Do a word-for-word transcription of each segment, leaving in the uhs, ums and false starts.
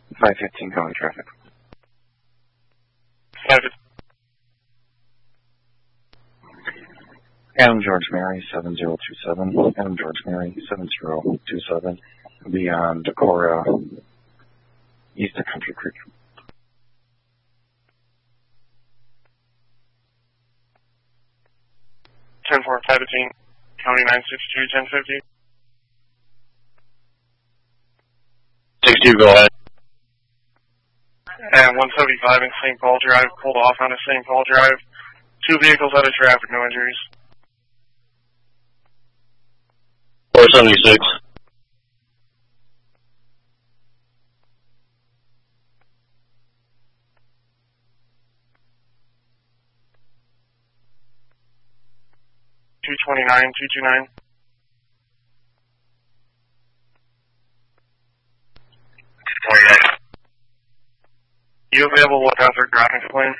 five fifteen calling traffic. five fifteen. Adam George Mary, seven zero two seven. Adam George Mary, seven zero two seven. Beyond Decorah, east of Country Creek. ten four, five fifteen, County nine six two, ten fifty. six two, go ahead. And one seventy-five in Saint Paul Drive, pulled off on a Saint Paul Drive. Two vehicles out of traffic, no injuries. four seventy-six. two twenty-nine, two twenty-nine. two twenty-nine. You available to look out for ground explain?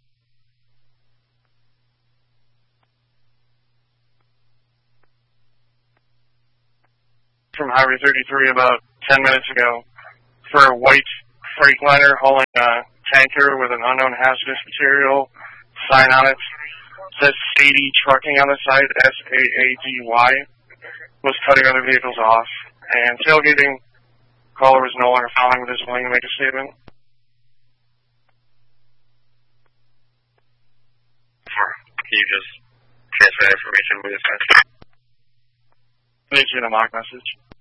From Highway thirty-three about ten minutes ago for a white Freightliner hauling a tanker with an unknown hazardous material sign on it. Says Sadie Trucking on the side, S A A D Y, was cutting other vehicles off. And tailgating, caller was no longer following with his willing to make a statement. Can you just transfer that information with us? Need you in a mock message.